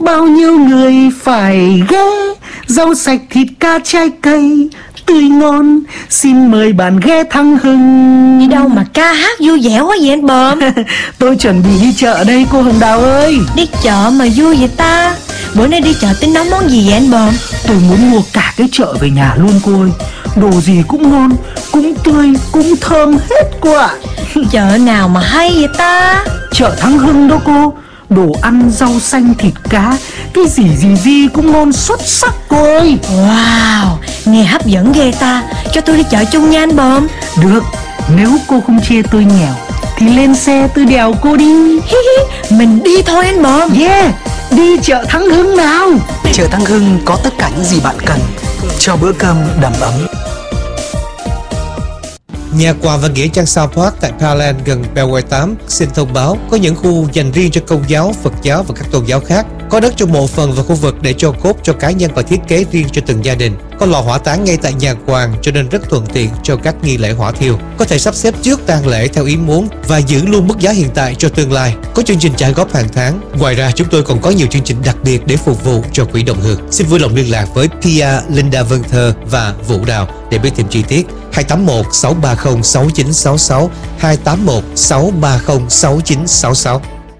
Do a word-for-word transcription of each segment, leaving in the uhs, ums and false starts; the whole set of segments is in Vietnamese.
bao nhiêu người phải ghé. Rau sạch thịt cá trái cây tươi ngon, xin mời bạn ghé Thắng Hưng. Đi đâu mà ca hát vui vẻ quá vậy anh Bờm? Tôi chuẩn bị đi chợ đây cô Hồng Đào ơi. Đi chợ mà vui vậy ta? Bữa nay đi chợ tính nấu món gì vậy anh Bờm? Tôi muốn mua cả cái chợ về nhà luôn cô ơi. Đồ gì cũng ngon, cũng tươi, cũng thơm hết cô ạ. Chợ nào mà hay vậy ta? Chợ Thắng Hưng đó cô. Đồ ăn, rau xanh, thịt cá, cái gì gì gì cũng ngon xuất sắc cô ơi. Wow, nghe hấp dẫn ghê ta. Cho tôi đi chợ chung nha anh Bờm. Được, nếu cô không chê tôi nghèo thì lên xe tôi đèo cô đi. Mình đi thôi anh Bờm. Yeah, đi chợ Thắng Hưng nào. Chợ Thắng Hưng có tất cả những gì bạn cần cho bữa cơm đầm ấm. Nhà quà và nghĩa trang South Park tại Pearland gần Beltway tám xin thông báo có những khu dành riêng cho Công giáo, Phật giáo và các tôn giáo khác. Có đất trong mộ phần và khu vực để cho cốt cho cá nhân và thiết kế riêng cho từng gia đình. Có lò hỏa táng ngay tại nhà quàng cho nên rất thuận tiện cho các nghi lễ hỏa thiêu. Có thể sắp xếp trước tang lễ theo ý muốn và giữ luôn mức giá hiện tại cho tương lai. Có chương trình trả góp hàng tháng. Ngoài ra chúng tôi còn có nhiều chương trình đặc biệt để phục vụ cho quỹ đồng hương. Xin vui lòng liên lạc với Pia, Linda Vân Thơ và Vũ Đào để biết thêm chi tiết. hai tám một sáu ba không sáu chín sáu sáu hai tám một sáu ba không sáu chín sáu sáu.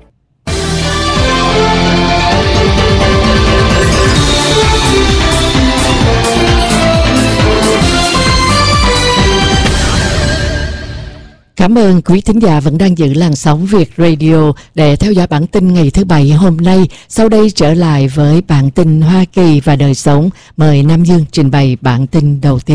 Cảm ơn quý thính giả vẫn đang giữ làn sóng Việt Radio để theo dõi bản tin ngày thứ Bảy hôm nay. Sau đây trở lại với bản tin Hoa Kỳ và đời sống. Mời Nam Dương trình bày bản tin đầu tiên.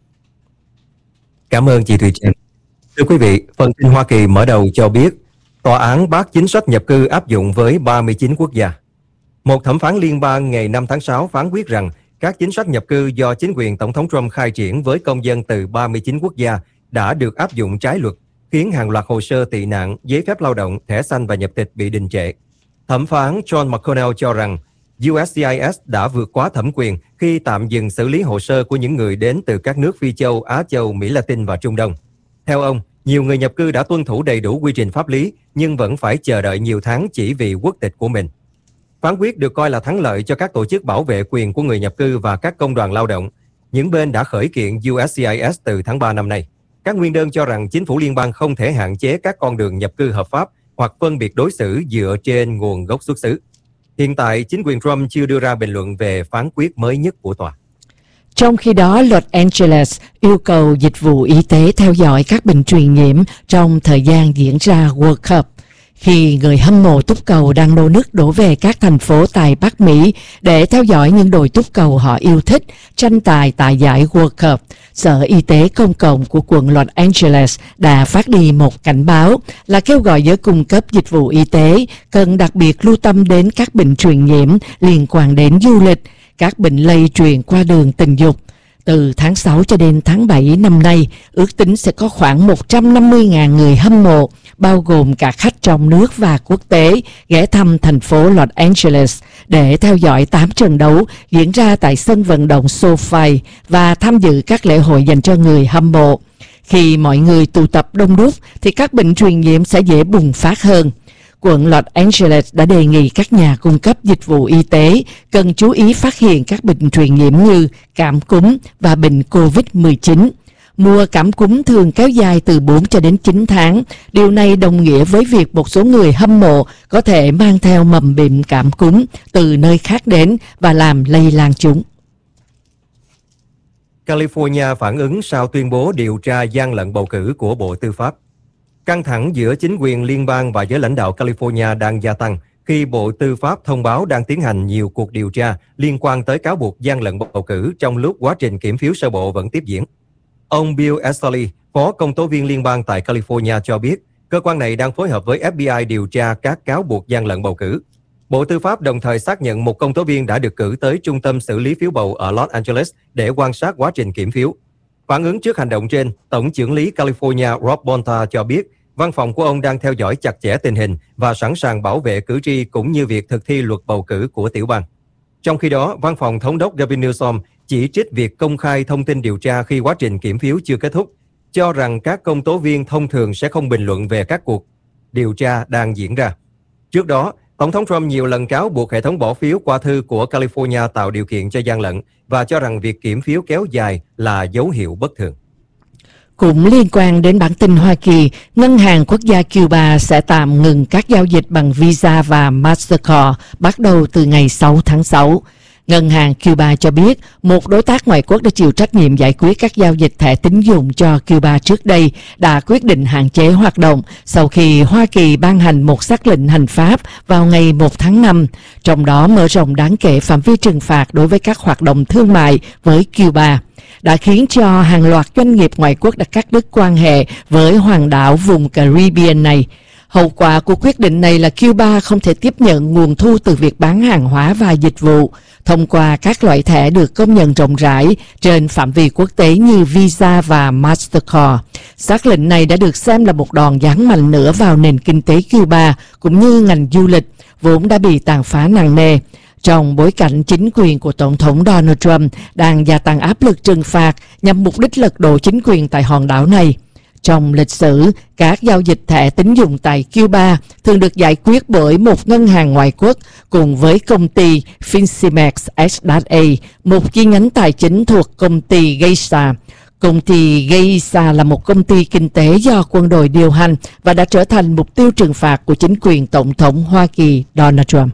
Cảm ơn chị Thùy Trang. Thưa quý vị, phần tin Hoa Kỳ mở đầu cho biết tòa án bác chính sách nhập cư áp dụng với ba mươi chín quốc gia. Một thẩm phán liên bang ngày năm tháng sáu phán quyết rằng các chính sách nhập cư do chính quyền Tổng thống Trump khai triển với công dân từ ba mươi chín quốc gia đã được áp dụng trái luật, khiến hàng loạt hồ sơ tị nạn, giấy phép lao động, thẻ xanh và nhập tịch bị đình trệ. Thẩm phán John McConnell cho rằng u ét xê i ét đã vượt quá thẩm quyền khi tạm dừng xử lý hồ sơ của những người đến từ các nước Phi châu, Á châu, Mỹ Latin và Trung Đông. Theo ông, nhiều người nhập cư đã tuân thủ đầy đủ quy trình pháp lý nhưng vẫn phải chờ đợi nhiều tháng chỉ vì quốc tịch của mình. Phán quyết được coi là thắng lợi cho các tổ chức bảo vệ quyền của người nhập cư và các công đoàn lao động. Những bên đã khởi kiện u ét xê i ét từ tháng ba năm nay. Các nguyên đơn cho rằng chính phủ liên bang không thể hạn chế các con đường nhập cư hợp pháp hoặc phân biệt đối xử dựa trên nguồn gốc xuất xứ. Hiện tại, chính quyền Trump chưa đưa ra bình luận về phán quyết mới nhất của tòa. Trong khi đó, Los Angeles yêu cầu dịch vụ y tế theo dõi các bệnh truyền nhiễm trong thời gian diễn ra World Cup. Khi người hâm mộ túc cầu đang nô nức đổ về các thành phố tại Bắc Mỹ để theo dõi những đội túc cầu họ yêu thích tranh tài tại giải World Cup, Sở Y tế Công cộng của quận Los Angeles đã phát đi một cảnh báo là kêu gọi giới cung cấp dịch vụ y tế cần đặc biệt lưu tâm đến các bệnh truyền nhiễm liên quan đến du lịch, các bệnh lây truyền qua đường tình dục. Từ tháng sáu cho đến tháng bảy năm nay, ước tính sẽ có khoảng một trăm năm mươi nghìn người hâm mộ, bao gồm cả khách trong nước và quốc tế, ghé thăm thành phố Los Angeles để theo dõi tám trận đấu diễn ra tại sân vận động SoFi và tham dự các lễ hội dành cho người hâm mộ. Khi mọi người tụ tập đông đúc thì các bệnh truyền nhiễm sẽ dễ bùng phát hơn. Quận Los Angeles đã đề nghị các nhà cung cấp dịch vụ y tế cần chú ý phát hiện các bệnh truyền nhiễm như cảm cúm và bệnh covid mười chín. Mùa cảm cúm thường kéo dài từ bốn cho đến chín tháng. Điều này đồng nghĩa với việc một số người hâm mộ có thể mang theo mầm bệnh cảm cúm từ nơi khác đến và làm lây lan chúng. California phản ứng sau tuyên bố điều tra gian lận bầu cử của Bộ Tư pháp. Căng thẳng giữa chính quyền liên bang và giới lãnh đạo California đang gia tăng khi Bộ Tư pháp thông báo đang tiến hành nhiều cuộc điều tra liên quan tới cáo buộc gian lận bầu cử trong lúc quá trình kiểm phiếu sơ bộ vẫn tiếp diễn. Ông Bill Easterly, phó công tố viên liên bang tại California cho biết, cơ quan này đang phối hợp với ép bê i điều tra các cáo buộc gian lận bầu cử. Bộ Tư pháp đồng thời xác nhận một công tố viên đã được cử tới trung tâm xử lý phiếu bầu ở Los Angeles để quan sát quá trình kiểm phiếu. Phản ứng trước hành động trên, Tổng chưởng lý California Rob Bonta cho biết văn phòng của ông đang theo dõi chặt chẽ tình hình và sẵn sàng bảo vệ cử tri cũng như việc thực thi luật bầu cử của tiểu bang. Trong khi đó, văn phòng thống đốc Gavin Newsom chỉ trích việc công khai thông tin điều tra khi quá trình kiểm phiếu chưa kết thúc, cho rằng các công tố viên thông thường sẽ không bình luận về các cuộc điều tra đang diễn ra. Trước đó, Tổng thống Trump nhiều lần cáo buộc hệ thống bỏ phiếu qua thư của California tạo điều kiện cho gian lận và cho rằng việc kiểm phiếu kéo dài là dấu hiệu bất thường. Cũng liên quan đến bản tin Hoa Kỳ, Ngân hàng Quốc gia Cuba sẽ tạm ngừng các giao dịch bằng Visa và Mastercard bắt đầu từ ngày sáu tháng sáu. Ngân hàng Cuba cho biết một đối tác ngoại quốc đã chịu trách nhiệm giải quyết các giao dịch thẻ tín dụng cho Cuba trước đây đã quyết định hạn chế hoạt động sau khi Hoa Kỳ ban hành một sắc lệnh hành pháp vào ngày một tháng năm, trong đó mở rộng đáng kể phạm vi trừng phạt đối với các hoạt động thương mại với Cuba, đã khiến cho hàng loạt doanh nghiệp ngoại quốc đã cắt đứt quan hệ với hoàng đảo vùng Caribbean này. Hậu quả của quyết định này là Cuba không thể tiếp nhận nguồn thu từ việc bán hàng hóa và dịch vụ thông qua các loại thẻ được công nhận rộng rãi trên phạm vi quốc tế như Visa và Mastercard. Sắc lệnh này đã được xem là một đòn giáng mạnh nữa vào nền kinh tế Cuba cũng như ngành du lịch vốn đã bị tàn phá nặng nề, trong bối cảnh chính quyền của Tổng thống Donald Trump đang gia tăng áp lực trừng phạt nhằm mục đích lật đổ chính quyền tại hòn đảo này. Trong lịch sử, các giao dịch thẻ tín dụng tại Cuba thường được giải quyết bởi một ngân hàng ngoại quốc cùng với công ty Fincimex ét a, một chi nhánh tài chính thuộc công ty Geisha. Công ty Geisha là một công ty kinh tế do quân đội điều hành và đã trở thành mục tiêu trừng phạt của chính quyền Tổng thống Hoa Kỳ Donald Trump.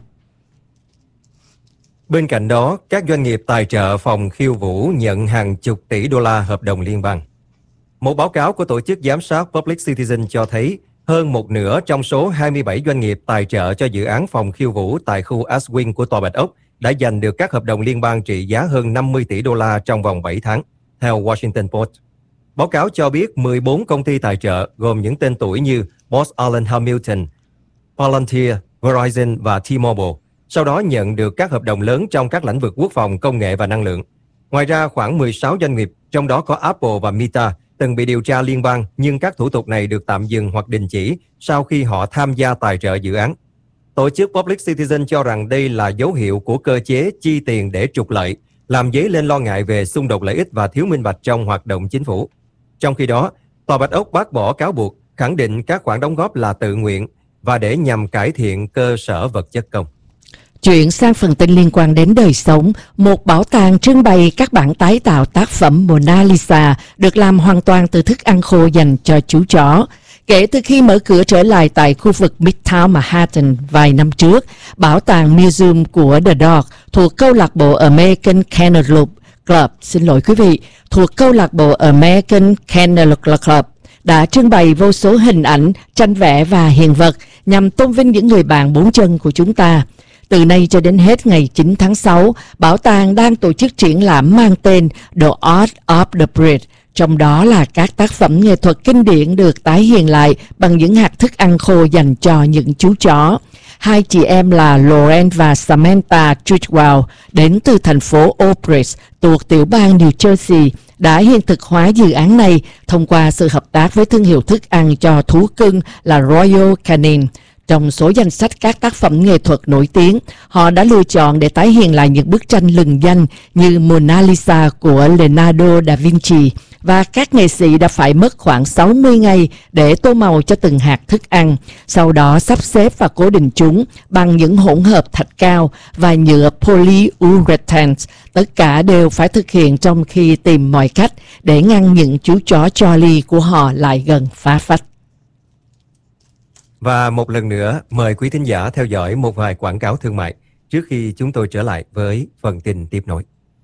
Bên cạnh đó, các doanh nghiệp tài trợ phòng khiêu vũ nhận hàng chục tỷ đô la hợp đồng liên bang. Một báo cáo của tổ chức giám sát Public Citizen cho thấy hơn một nửa trong số hai mươi bảy doanh nghiệp tài trợ cho dự án phòng khiêu vũ tại khu Ashwin của Tòa Bạch Ốc đã giành được các hợp đồng liên bang trị giá hơn năm mươi tỷ đô la trong vòng bảy tháng, theo Washington Post. Báo cáo cho biết mười bốn công ty tài trợ gồm những tên tuổi như Booz Allen Hamilton, Palantir, Verizon và T-Mobile, sau đó nhận được các hợp đồng lớn trong các lĩnh vực quốc phòng, công nghệ và năng lượng. Ngoài ra, khoảng mười sáu doanh nghiệp, trong đó có Apple và Meta, từng bị điều tra liên bang, nhưng các thủ tục này được tạm dừng hoặc đình chỉ sau khi họ tham gia tài trợ dự án. Tổ chức Public Citizen cho rằng đây là dấu hiệu của cơ chế chi tiền để trục lợi, làm dấy lên lo ngại về xung đột lợi ích và thiếu minh bạch trong hoạt động chính phủ. Trong khi đó, Tòa Bạch Ốc bác bỏ cáo buộc, khẳng định các khoản đóng góp là tự nguyện và để nhằm cải thiện cơ sở vật chất công. Chuyển sang phần tin liên quan đến đời sống, một bảo tàng trưng bày các bản tái tạo tác phẩm Mona Lisa được làm hoàn toàn từ thức ăn khô dành cho chú chó. Kể từ khi mở cửa trở lại tại khu vực Midtown Manhattan vài năm trước, bảo tàng Museum của The Dog thuộc câu lạc bộ American Kennel Club, xin lỗi quý vị, thuộc câu lạc bộ American Kennel Club đã trưng bày vô số hình ảnh, tranh vẽ và hiện vật nhằm tôn vinh những người bạn bốn chân của chúng ta. Từ nay cho đến hết ngày chín tháng sáu, bảo tàng đang tổ chức triển lãm mang tên The Art of the Breed, trong đó là các tác phẩm nghệ thuật kinh điển được tái hiện lại bằng những hạt thức ăn khô dành cho những chú chó. Hai chị em là Lauren và Samantha Treadwell đến từ thành phố Opress thuộc tiểu bang New Jersey đã hiện thực hóa dự án này thông qua sự hợp tác với thương hiệu thức ăn cho thú cưng là Royal Canin. Trong số danh sách các tác phẩm nghệ thuật nổi tiếng, họ đã lựa chọn để tái hiện lại những bức tranh lừng danh như Mona Lisa của Leonardo da Vinci, và các nghệ sĩ đã phải mất khoảng sáu mươi ngày để tô màu cho từng hạt thức ăn, sau đó sắp xếp và cố định chúng bằng những hỗn hợp thạch cao và nhựa polyurethane. Tất cả đều phải thực hiện trong khi tìm mọi cách để ngăn những chú chó Charlie của họ lại gần phá phách. Và một lần nữa, mời quý thính giả theo dõi một vài quảng cáo thương mại trước khi chúng tôi trở lại với phần tin tiếp nối.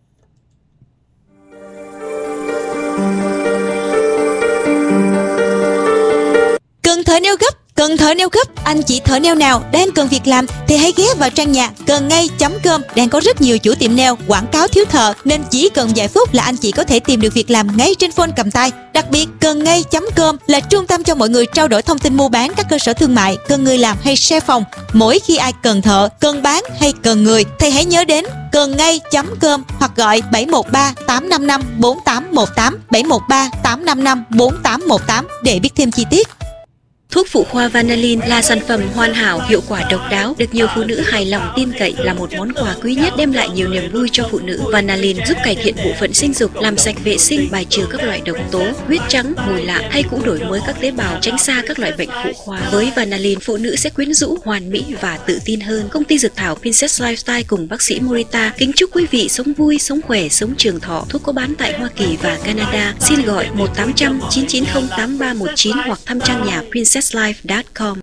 Cần thợ neo gấp, cần thợ neo gấp, anh chị thợ neo nào đang cần việc làm thì hãy ghé vào trang nhà cần ngay chấm com. Đang có rất nhiều chủ tiệm neo quảng cáo thiếu thợ, nên chỉ cần vài phút là anh chị có thể tìm được việc làm ngay trên phone cầm tay. Đặc biệt, cần ngay chấm com là trung tâm cho mọi người trao đổi thông tin mua bán các cơ sở thương mại, cần người làm hay share phòng. Mỗi khi ai cần thợ, cần bán hay cần người thì hãy nhớ đến cần ngay chấm com hoặc gọi bảy một ba tám năm năm bốn tám một tám, bảy một ba tám năm năm bốn tám một tám để biết thêm chi tiết. Thuốc phụ khoa Vanalin là sản phẩm hoàn hảo, hiệu quả độc đáo, được nhiều phụ nữ hài lòng tin cậy, là một món quà quý nhất đem lại nhiều niềm vui cho phụ nữ. Vanalin giúp cải thiện bộ phận sinh dục, làm sạch vệ sinh, bài trừ các loại độc tố, huyết trắng, mùi lạ hay cũng đổi mới các tế bào, tránh xa các loại bệnh phụ khoa. Với Vanalin, phụ nữ sẽ quyến rũ, hoàn mỹ và tự tin hơn. Công ty dược thảo Princess Lifestyle cùng bác sĩ Morita kính chúc quý vị sống vui, sống khỏe, sống trường thọ. Thuốc có bán tại Hoa Kỳ và Canada. Xin gọi một tám không không chín chín không tám ba một chín hoặc thăm trang nhà princess life chấm com.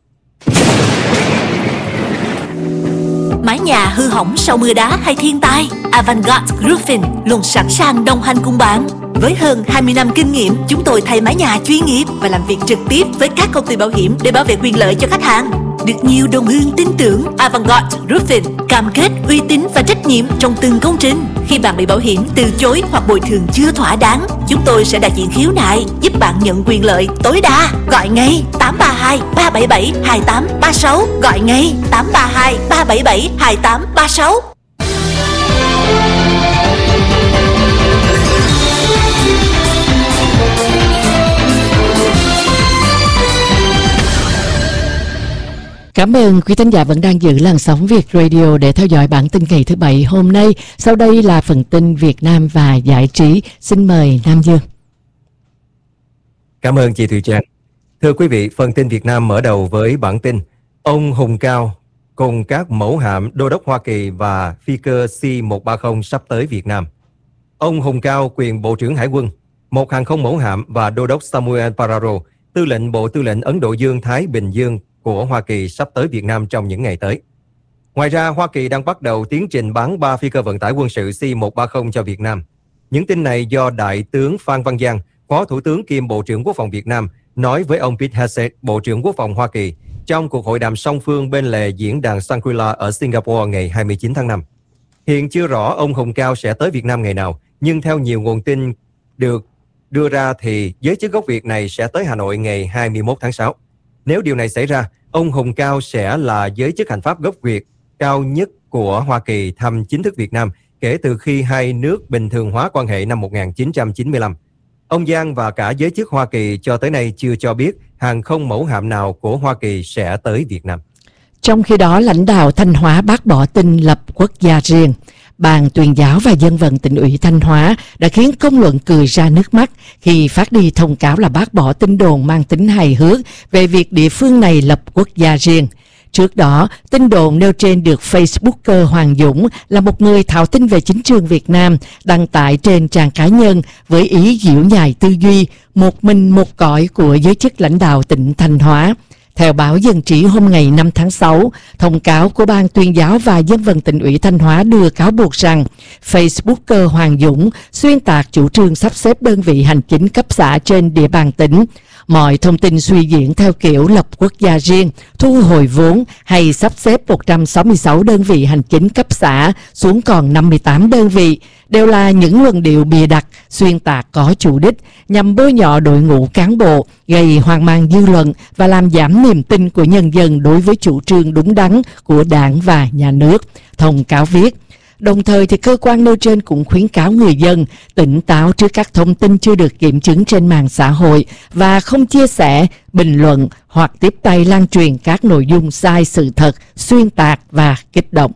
Mái nhà hư hỏng sau mưa đá hay thiên tai, Avantgarde Roofing luôn sẵn sàng đồng hành cùng bạn. Với hơn hai mươi năm kinh nghiệm, chúng tôi thay mái nhà chuyên nghiệp và làm việc trực tiếp với các công ty bảo hiểm để bảo vệ quyền lợi cho khách hàng. Được nhiều đồng hương tin tưởng, Avantgarde Roofing cam kết uy tín và trách nhiệm trong từng công trình. Khi bạn bị bảo hiểm từ chối hoặc bồi thường chưa thỏa đáng, chúng tôi sẽ đại diện khiếu nại, giúp bạn nhận quyền lợi tối đa. Gọi ngay tám ba hai ba bảy bảy hai tám ba sáu, gọi ngay tám ba hai ba bảy bảy hai tám ba sáu. Cảm ơn quý thính giả vẫn đang giữ làn sóng Việt Radio để theo dõi bản tin ngày thứ Bảy hôm nay. Sau đây là phần tin Việt Nam và giải trí. Xin mời Nam Dương. Cảm ơn chị Thùy Trang. Thưa quý vị, phần tin Việt Nam mở đầu với bản tin ông Hùng Cao cùng các mẫu hạm đô đốc Hoa Kỳ và phi cơ C một ba không sắp tới Việt Nam. Ông Hùng Cao, quyền Bộ trưởng Hải quân, một hàng không mẫu hạm, và đô đốc Samuel Pararo, tư lệnh Bộ Tư lệnh Ấn Độ Dương-Thái Bình Dương của Hoa Kỳ sắp tới Việt Nam trong những ngày tới. Ngoài ra, Hoa Kỳ đang bắt đầu tiến trình bán ba phi cơ vận tải quân sự C một ba không cho Việt Nam. Những tin này do Đại tướng Phan Văn Giang, Phó Thủ tướng kiêm Bộ trưởng Quốc phòng Việt Nam, nói với ông Pete Hegseth, Bộ trưởng Quốc phòng Hoa Kỳ, trong cuộc hội đàm song phương bên lề diễn đàn Shangri-La ở Singapore ngày hai mươi chín tháng năm. Hiện chưa rõ ông Hùng Cao sẽ tới Việt Nam ngày nào, nhưng theo nhiều nguồn tin được đưa ra thì giới chức gốc Việt này sẽ tới Hà Nội ngày hai mươi mốt tháng sáu. Nếu điều này xảy ra, ông Hùng Cao sẽ là giới chức hành pháp gốc Việt cao nhất của Hoa Kỳ thăm chính thức Việt Nam kể từ khi hai nước bình thường hóa quan hệ năm một nghìn chín trăm chín mươi lăm. Ông Giang và cả giới chức Hoa Kỳ cho tới nay chưa cho biết hàng không mẫu hạm nào của Hoa Kỳ sẽ tới Việt Nam. Trong khi đó, lãnh đạo Thanh Hóa bác bỏ tin lập quốc gia riêng. Ban Tuyên giáo và Dân vận Tỉnh ủy Thanh Hóa đã khiến công luận cười ra nước mắt khi phát đi thông cáo là bác bỏ tin đồn mang tính hài hước về việc địa phương này lập quốc gia riêng. Trước đó, tin đồn nêu trên được Facebooker Hoàng Dũng, là một người thạo tin về chính trường Việt Nam, đăng tải trên trang cá nhân với ý giễu nhại tư duy một mình một cõi của giới chức lãnh đạo tỉnh Thanh Hóa. Theo báo Dân trí hôm ngày năm tháng sáu, thông cáo của Ban Tuyên giáo và Dân vận Tỉnh ủy Thanh Hóa đưa cáo buộc rằng Facebooker Hoàng Dũng xuyên tạc chủ trương sắp xếp đơn vị hành chính cấp xã trên địa bàn tỉnh. Mọi thông tin suy diễn theo kiểu lập quốc gia riêng, thu hồi vốn hay sắp xếp một trăm sáu mươi sáu đơn vị hành chính cấp xã xuống còn năm mươi tám đơn vị đều là những luận điệu bịa đặt, xuyên tạc có chủ đích nhằm bôi nhọ đội ngũ cán bộ, gây hoang mang dư luận và làm giảm niềm tin của nhân dân đối với chủ trương đúng đắn của Đảng và Nhà nước. Thông cáo viết. Đồng thời thì cơ quan nêu trên cũng khuyến cáo người dân tỉnh táo trước các thông tin chưa được kiểm chứng trên mạng xã hội và không chia sẻ, bình luận hoặc tiếp tay lan truyền các nội dung sai sự thật, xuyên tạc và kích động.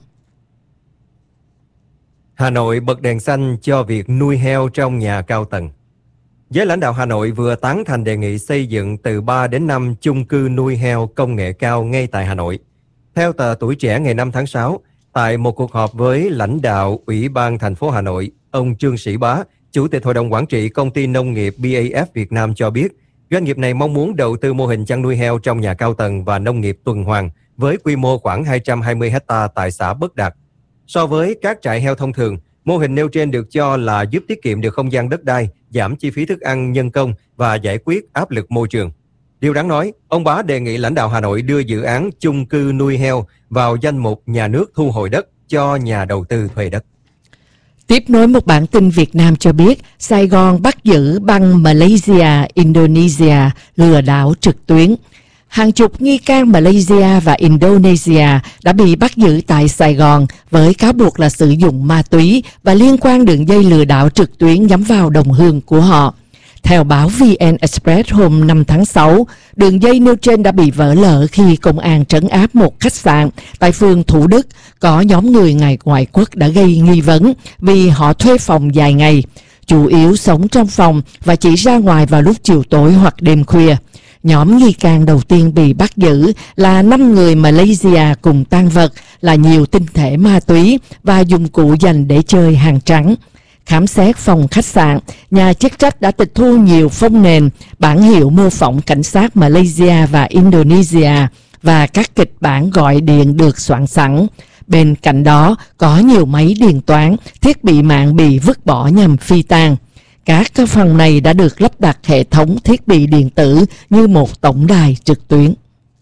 Hà Nội bật đèn xanh cho việc nuôi heo trong nhà cao tầng. Giới lãnh đạo Hà Nội vừa tán thành đề nghị xây dựng từ ba đến năm chung cư nuôi heo công nghệ cao ngay tại Hà Nội. Theo tờ Tuổi Trẻ ngày năm tháng sáu, tại một cuộc họp với lãnh đạo Ủy ban thành phố Hà Nội, ông Trương Sĩ Bá, Chủ tịch Hội đồng Quản trị Công ty Nông nghiệp bê a ép Việt Nam cho biết, doanh nghiệp này mong muốn đầu tư mô hình chăn nuôi heo trong nhà cao tầng và nông nghiệp tuần hoàn với quy mô khoảng hai trăm hai mươi héc ta tại xã Bất Đạt. So với các trại heo thông thường, mô hình nêu trên được cho là giúp tiết kiệm được không gian đất đai, giảm chi phí thức ăn, nhân công và giải quyết áp lực môi trường. Điều đáng nói, ông Bá đề nghị lãnh đạo Hà Nội đưa dự án chung cư nuôi heo vào danh mục nhà nước thu hồi đất cho nhà đầu tư thuê đất. Tiếp nối một bản tin Việt Nam cho biết, Sài Gòn bắt giữ băng Malaysia, Indonesia lừa đảo trực tuyến. Hàng chục nghi can Malaysia và Indonesia đã bị bắt giữ tại Sài Gòn với cáo buộc là sử dụng ma túy và liên quan đường dây lừa đảo trực tuyến nhắm vào đồng hương của họ. Theo báo vê en Express hôm năm tháng sáu, đường dây nêu trên đã bị vỡ lở khi công an trấn áp một khách sạn tại phường Thủ Đức. Có nhóm người ngày ngoại quốc đã gây nghi vấn vì họ thuê phòng dài ngày, chủ yếu sống trong phòng và chỉ ra ngoài vào lúc chiều tối hoặc đêm khuya. Nhóm nghi can đầu tiên bị bắt giữ là năm người Malaysia cùng tang vật là nhiều tinh thể ma túy và dụng cụ dành để chơi hàng trắng. Khám xét phòng khách sạn, nhà chức trách đã tịch thu nhiều phông nền, bản hiệu mô phỏng cảnh sát Malaysia và Indonesia và các kịch bản gọi điện được soạn sẵn. Bên cạnh đó có nhiều máy điện toán, thiết bị mạng bị vứt bỏ nhằm phi tang. Các phòng này đã được lắp đặt hệ thống thiết bị điện tử như một tổng đài trực tuyến.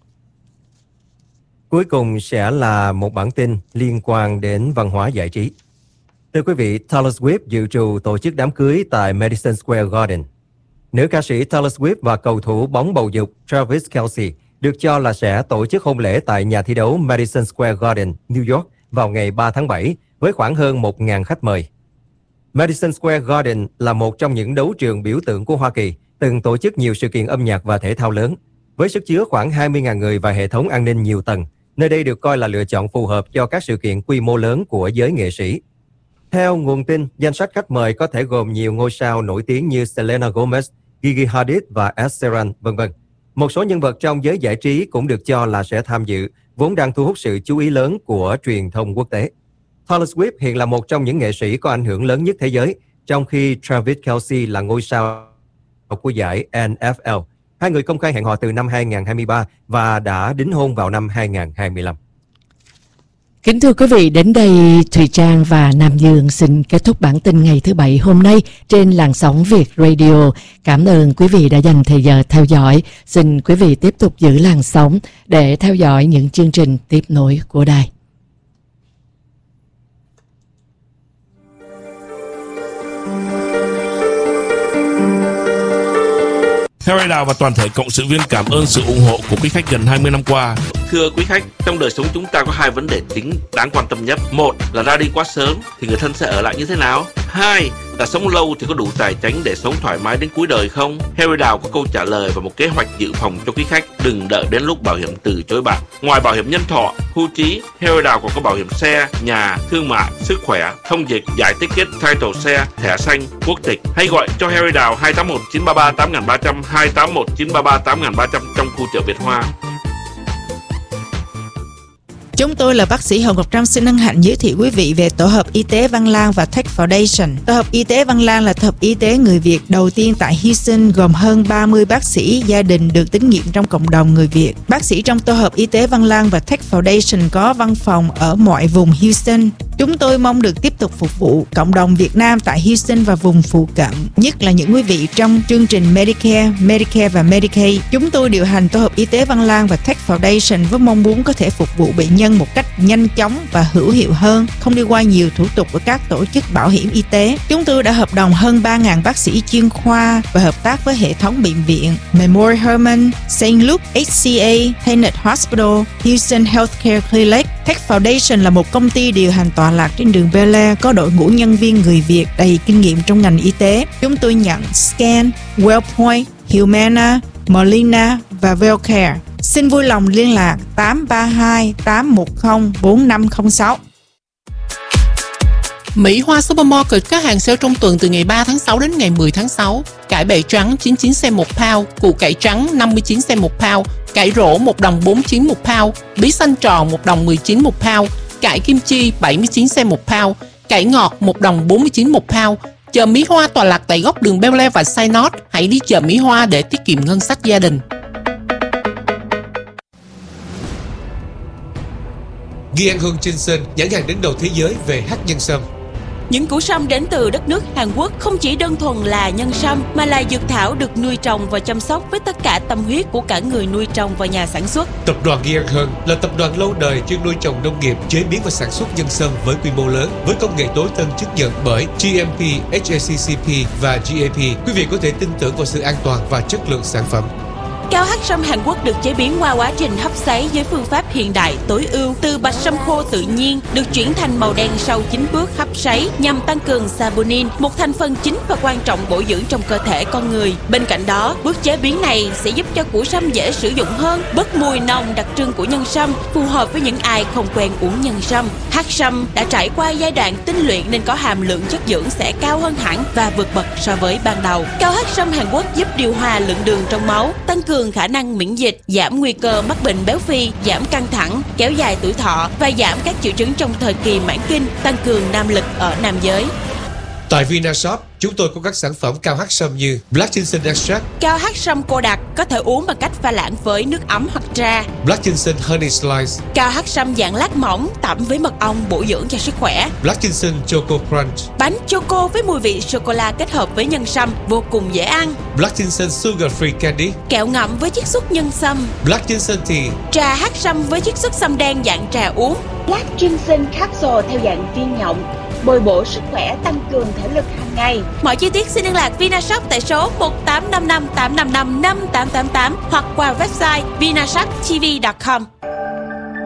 Cuối cùng sẽ là một bản tin liên quan đến văn hóa giải trí. Thưa quý vị, Taylor Swift dự trù tổ chức đám cưới tại Madison Square Garden. Nữ ca sĩ Taylor Swift và cầu thủ bóng bầu dục Travis Kelce được cho là sẽ tổ chức hôn lễ tại nhà thi đấu Madison Square Garden, New York vào ngày ba tháng bảy với khoảng hơn một nghìn khách mời. Madison Square Garden là một trong những đấu trường biểu tượng của Hoa Kỳ, từng tổ chức nhiều sự kiện âm nhạc và thể thao lớn. Với sức chứa khoảng hai mươi nghìn người và hệ thống an ninh nhiều tầng, nơi đây được coi là lựa chọn phù hợp cho các sự kiện quy mô lớn của giới nghệ sĩ. Theo nguồn tin, danh sách khách mời có thể gồm nhiều ngôi sao nổi tiếng như Selena Gomez, Gigi Hadid và Ed Sheeran, vân vân. Một số nhân vật trong giới giải trí cũng được cho là sẽ tham dự, vốn đang thu hút sự chú ý lớn của truyền thông quốc tế. Taylor Swift hiện là một trong những nghệ sĩ có ảnh hưởng lớn nhất thế giới, trong khi Travis Kelce là ngôi sao của giải N F L. Hai người công khai hẹn hò từ năm hai nghìn không trăm hai mươi ba và đã đính hôn vào năm hai nghìn không trăm hai mươi lăm. Kính thưa quý vị, đến đây Thùy Trang và Nam Dương xin kết thúc bản tin ngày thứ Bảy hôm nay trên làn sóng Việt Radio. Cảm ơn quý vị đã dành thời giờ theo dõi. Xin quý vị tiếp tục giữ làn sóng để theo dõi những chương trình tiếp nối của đài. Harry Đào và toàn thể cộng sự viên cảm ơn sự ủng hộ của quý khách gần hai mươi năm qua. Thưa quý khách, trong đời sống chúng ta có hai vấn đề chính đáng quan tâm nhất. Một là ra đi quá sớm thì người thân sẽ ở lại như thế nào? Hai là sống lâu thì có đủ tài chính để sống thoải mái đến cuối đời không? Harry Đào có câu trả lời và một kế hoạch dự phòng cho quý khách. Đừng đợi đến lúc bảo hiểm từ chối bạn. Ngoài bảo hiểm nhân thọ, hưu trí, Harry Đào còn có bảo hiểm xe, nhà, thương mại, sức khỏe, thông dịch, giải ticket, title xe, thẻ xanh, quốc tịch. Hãy gọi cho Harry Đào hai tám một chín ba ba tám ba không không, hai tám một chín ba ba tám ba không không trong khu chợ Việt Hoa. Chúng tôi là bác sĩ Hồng Ngọc Trâm xin hân hạnh giới thiệu quý vị về tổ hợp y tế Văn Lang và Tech Foundation. Tổ hợp y tế Văn Lang là tổ hợp y tế người Việt đầu tiên tại Houston, gồm hơn ba mươi bác sĩ gia đình được tín nhiệm trong cộng đồng người Việt. Bác sĩ trong tổ hợp y tế Văn Lang và Tech Foundation có văn phòng ở mọi vùng Houston. Chúng tôi mong được tiếp tục phục vụ cộng đồng Việt Nam tại Houston và vùng phụ cận, nhất là những quý vị trong chương trình Medicare, Medicare và Medicaid. Chúng tôi điều hành tổ hợp y tế Văn Lang và Tech Foundation với mong muốn có thể phục vụ bệnh nhân một cách nhanh chóng và hữu hiệu hơn, không đi qua nhiều thủ tục của các tổ chức bảo hiểm y tế. Chúng tôi đã hợp đồng hơn ba nghìn bác sĩ chuyên khoa và hợp tác với hệ thống bệnh viện Memorial Hermann, Saint Luke, H C A, Tenet Hospital, Houston Healthcare Clinic. Tech Foundation là một công ty điều hành tọa lạc trên đường Bel Air, có đội ngũ nhân viên người Việt đầy kinh nghiệm trong ngành y tế. Chúng tôi nhận Scan, Wellpoint, Humana, Molina và Wellcare. Xin vui lòng liên lạc tám ba hai tám một không bốn năm không sáu. Mỹ Hoa Supermarket các hàng sale trong tuần từ ngày ba tháng sáu đến ngày mười tháng sáu. Cải bẹ trắng chín mươi chín cent một pound, củ cải trắng năm mươi chín cent một pound, cải rổ một đồng bốn mươi chín một pound, bí xanh tròn một đồng mười chín một pound, cải kim chi bảy mươi chín cent một pound, cải ngọt một đồng bốn mươi chín một pound. Chợ Mỹ Hoa tọa lạc tại góc đường Bel Air và Synod. Hãy đi chợ Mỹ Hoa để tiết kiệm ngân sách gia đình. Giang Hương Chinson, nhãn hàng đứng đầu thế giới về hắc nhân sâm. Những củ sâm đến từ đất nước Hàn Quốc không chỉ đơn thuần là nhân sâm mà là dược thảo được nuôi trồng và chăm sóc với tất cả tâm huyết của cả người nuôi trồng và nhà sản xuất. Tập đoàn Giang Hương là tập đoàn lâu đời chuyên nuôi trồng nông nghiệp, chế biến và sản xuất nhân sâm với quy mô lớn, với công nghệ tối tân chứng nhận bởi G M P, H A C C P và G A P. Quý vị có thể tin tưởng vào sự an toàn và chất lượng sản phẩm. Cao hắc sâm Hàn Quốc được chế biến qua quá trình hấp sấy với phương pháp hiện đại tối ưu từ bạch sâm khô tự nhiên được chuyển thành màu đen sau chín bước hấp sấy nhằm tăng cường saponin, một thành phần chính và quan trọng bổ dưỡng trong cơ thể con người. Bên cạnh đó, bước chế biến này sẽ giúp cho củ sâm dễ sử dụng hơn, bớt mùi nồng đặc trưng của nhân sâm, phù hợp với những ai không quen uống nhân sâm. Hắc sâm đã trải qua giai đoạn tinh luyện nên có hàm lượng chất dưỡng sẽ cao hơn hẳn và vượt bậc so với ban đầu. Cao hắc sâm Hàn Quốc giúp điều hòa lượng đường trong máu, tăng cường khả năng miễn dịch, giảm nguy cơ mắc bệnh béo phì, giảm căng thẳng, kéo dài tuổi thọ và giảm các triệu chứng trong thời kỳ mãn kinh, tăng cường nam lực ở nam giới. Tại Vinashop, chúng tôi có các sản phẩm cao hắc sâm như Black Ginseng Extract, Cao hắc sâm cô đặc có thể uống bằng cách pha loãng với nước ấm hoặc trà. Black Ginseng Honey Slice, Cao hắc sâm dạng lát mỏng tẩm với mật ong bổ dưỡng cho sức khỏe. Black Ginseng Choco Crunch, Bánh choco với mùi vị sô cô la kết hợp với nhân sâm vô cùng dễ ăn. Black Ginseng Sugar Free Candy, Kẹo ngậm với chiết xuất nhân sâm. Black Ginseng Tea, Trà hắc sâm với chiết xuất sâm đen dạng trà uống. Black Ginseng Capsule theo dạng viên nhộng, bồi bổ sức khỏe, tăng cường thể lực hàng ngày. Mọi chi tiết xin liên lạc Vinashop tại số một tám năm năm tám năm năm năm tám tám tám hoặc qua website vinashoptv chấm com.